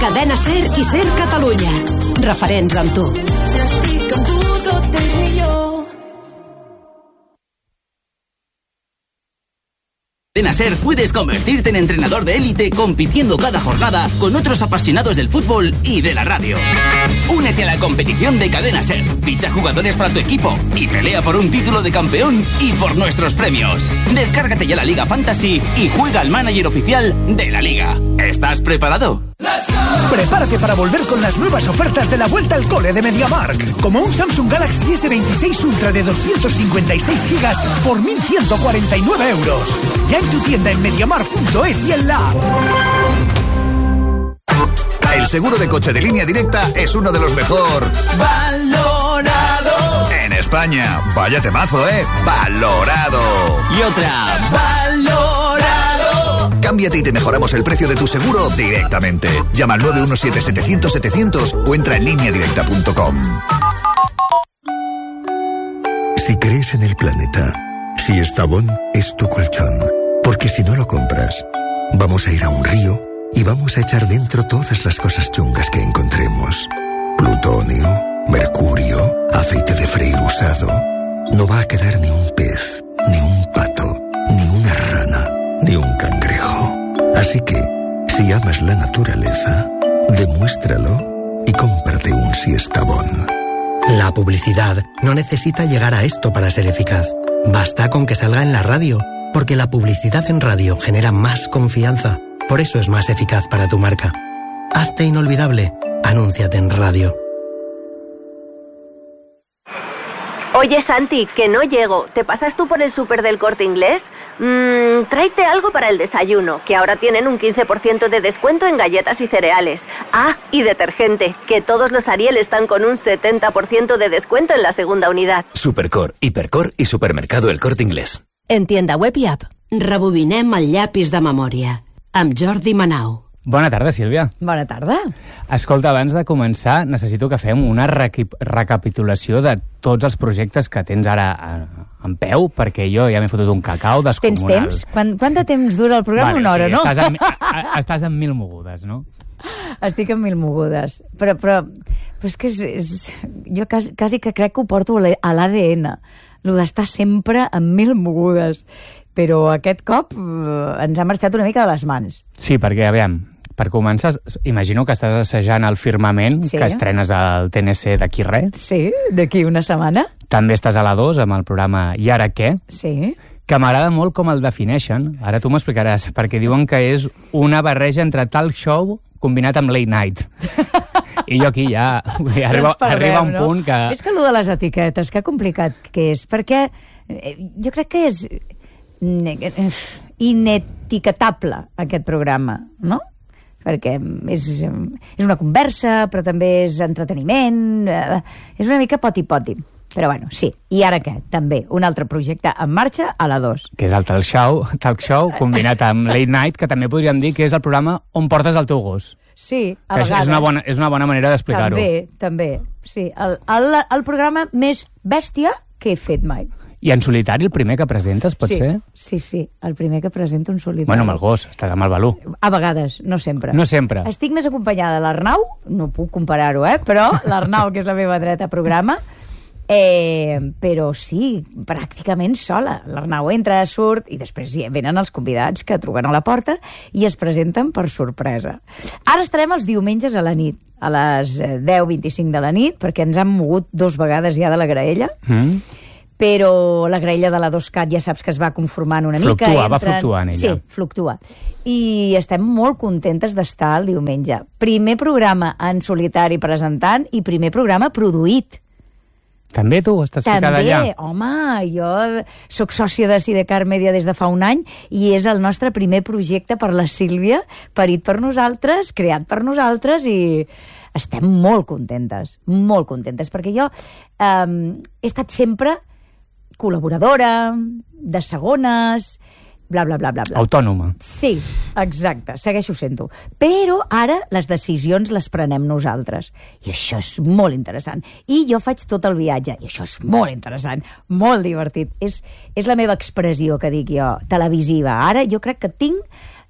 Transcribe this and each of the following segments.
Cadena SER i SER Catalunya. Referents amb tu. Si estic amb tu, tot és millor. En SER puedes convertirte en entrenador de élite compitiendo cada jornada con otros apasionados del fútbol y de la radio. Únete a la competición de Cadena SER, ficha jugadores para tu equipo y pelea por un título de campeón y por nuestros premios. Descárgate ya la Liga Fantasy y juega al manager oficial de la Liga. ¿Estás preparado? Prepárate para volver con las nuevas ofertas de la vuelta al cole de MediaMarkt, como un Samsung Galaxy S26 Ultra de 256 gigas por 1.149 euros. Ya en tu tienda en MediaMarkt.es y en la app. El seguro de coche de Línea Directa es uno de los mejor Valorado en España. Vaya temazo, valorado. Y otra, valorado. Cámbiate y te mejoramos el precio de tu seguro directamente. Llama al 917-700-700 o entra en lineadirecta.com. Si crees en el planeta, Siestabón es tu colchón. Porque si no lo compras, vamos a ir a un río y vamos a echar dentro todas las cosas chungas que encontremos. Plutonio, mercurio, aceite de freír usado. No va a quedar ni un pez, ni un pato, ni una rana, ni un cangrejo. Así que, si amas la naturaleza, demuéstralo y cómprate un Siestabón. La publicidad no necesita llegar a esto para ser eficaz. Basta con que salga en la radio, porque la publicidad en radio genera más confianza. Por eso es más eficaz para tu marca. Hazte inolvidable. Anúnciate en radio. Oye, Santi, que no llego. ¿Te pasas tú por el súper del Corte Inglés? Tráete algo para el desayuno, que ahora tienen un 15% de descuento en galletas y cereales. Ah, y detergente, que todos los Ariel están con un 70% de descuento en la segunda unidad. Supercor, Hipercor i Supermercado El Corte Inglés. En tienda web i app. Rebobinem el llapis de memòria. Amb Jordi Manau. Bona tarda, Sílvia. Bona tarda. Escolta, abans de començar, necessito que fem una recapitulació de tots els projectes que tens ara en peu, perquè jo ja m'he fotut un cacau descomunal. Tens temps? Quant de temps dura el programa? Una hora, sí, no? Estàs en mil mogudes, no? Estic en mil mogudes. Però és que jo quasi que crec que ho porto a l'ADN. Lo d'estar sempre en mil mogudes. Però aquest cop ens ha marxat una mica de les mans. Sí, perquè, aviam, per començar, imagino que estàs assajant el Firmament, sí, que estrenes al TNC d'aquí res. Sí, d'aquí una setmana. També estàs a la 2 amb el programa I ara què? Sí. Que m'agrada molt com el defineixen. Ara tu m'explicaràs, perquè diuen que és una barreja entre talk show combinat amb late night. I jo aquí ja arriba un punt que... És que allò de les etiquetes, que complicat que és, perquè jo crec que és inetiquetable aquest programa, no? Perquè és una conversa, però també és entreteniment, és una mica poti-poti. Però bueno, sí. I ara què? També un altre projecte en marxa a la 2. Que és el talk show combinat amb late night, que també podríem dir que és el programa on portes el teu gos. Sí, a vegades. És una bona manera d'explicar-ho. També. Sí, el programa més bèstia que he fet mai. I en solitari el primer que presentes, pot ser? Sí, el primer que presento en solitari. Bueno, amb el gos, estàs amb el Balú. A vegades, no sempre. No sempre. Estic més acompanyada de l'Arnau, no puc comparar-ho, però l'Arnau, que és la meva dreta programa, però sí, pràcticament sola. L'Arnau entra, surt, i després venen els convidats que truquen a la porta i es presenten per sorpresa. Ara estarem els diumenges a la nit, a les 10:25 de la nit, perquè ens han mogut 2 vegades ja de la graella, però la graella de la 2CAT ja saps que es va conformant una mica. Va fluctuant ella. Sí, fluctua. I estem molt contentes d'estar el diumenge. Primer programa en solitari presentant i primer programa produït. També tu estàs ficada allà? També, home, jo sóc sòcia de Sidecar Media des de fa un any i és el nostre primer projecte per la Sílvia, parit per nosaltres, creat per nosaltres, i estem molt contentes, perquè jo he estat sempre col·laboradora, de segones, bla, bla, bla, bla. Autònoma. Sí, exacte, segueixo sent-ho. Però ara les decisions les prenem nosaltres. I això és molt interessant. I jo faig tot el viatge. I això és molt interessant, molt divertit. És la meva expressió, que dic jo, televisiva. Ara jo crec que tinc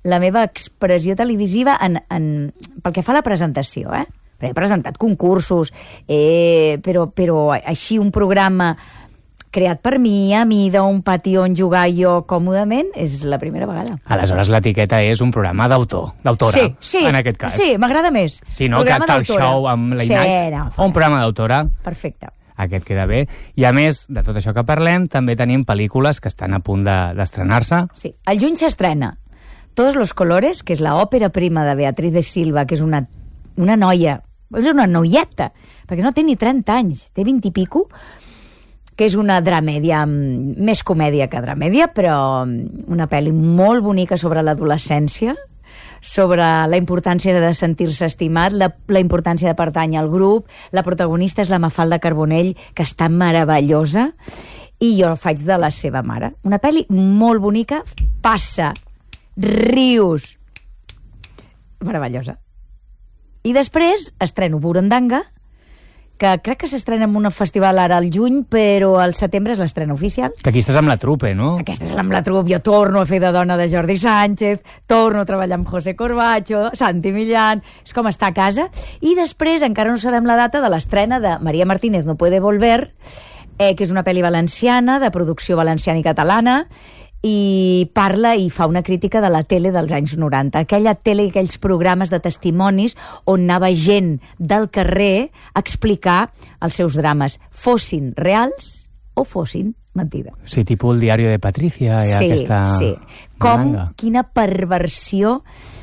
la meva expressió televisiva pel que fa a la presentació, Perquè he presentat concursos, però així un programa creat per mi, a mida, un pati on jugar jo còmodament, és la primera vegada. Aleshores, l'etiqueta és un programa d'autora, en aquest cas. Sí, m'agrada més. Si no, que tal show amb Late Night, o un programa d'autora. Perfecte. Aquest queda bé. I a més de tot això que parlem, també tenim pel·lícules que estan a punt d'estrenar-se. Sí, al juny s'estrena Todos los colores, que és l'òpera prima de Beatriz de Silva, que és una noia, és una noieta, perquè no té ni 30 anys, té 20 i pico, que és una dramèdia, més comèdia que dramèdia, però una pel·li molt bonica sobre l'adolescència, sobre la importància de sentir-se estimat, la importància de pertànyer al grup. La protagonista és la Mafalda Carbonell, que està meravellosa, i jo faig de la seva mare. Una pel·li molt bonica, passa, rius, meravellosa. I després estreno Burundanga, que crec que s'estrena en un festival ara al juny, però al setembre és l'estrena oficial. Que aquí estàs amb la trupe, no? Aquesta és amb la trupe. Jo torno a fer de dona de Jordi Sánchez, torno a treballar amb José Corbacho, Santi Millán, és com estar a casa. I després encara no sabem la data de l'estrena de María Martínez No puede volver, que és una pel·li valenciana, de producció valenciana i catalana, i parla i fa una crítica de la tele dels anys 90. Aquella tele i aquells programes de testimonis on anava gent del carrer a explicar els seus drames, fossin reals o fossin mentida. Sí, tipus el diari de Patricia i aquesta... Sí, quina perversió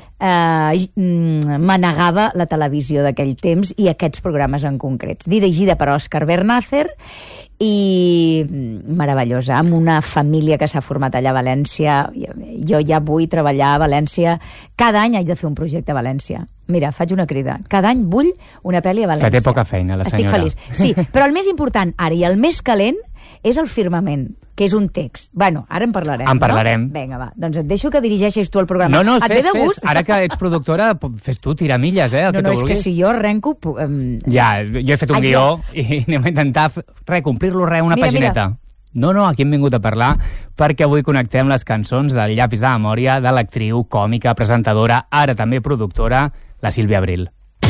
manegava la televisió d'aquell temps i aquests programes en concrets. Dirigida per Òscar Bernácer i meravellosa, amb una família que s'ha format allà a València. Jo ja vull treballar a València. Cada any haig de fer un projecte a València. Mira, faig una crida. Cada any vull una pel·li a València. Que té poca feina, la senyora. Estic feliç. Sí, però el més important ara i el més calent és el firmament, que és un text. Bueno, ara en parlarem. En parlarem. No? Vinga, va. Doncs et deixo que dirigeixis tu el programa. No, fes. Ara que ets productora, fes tu, tira milles, el que tu vulguis. És que si jo arrenco... Ja, jo he fet un guió i anem a intentar complir-lo una pagineta. Mira. No, aquí hem vingut a parlar perquè avui connectem les cançons del Llapis de Memòria de l'actriu, còmica, presentadora, ara també productora, la Sílvia Abril.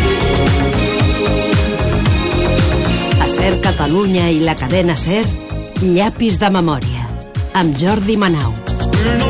A SER Catalunya i la cadena SER, Llapis de Memòria, amb Jordi Manau.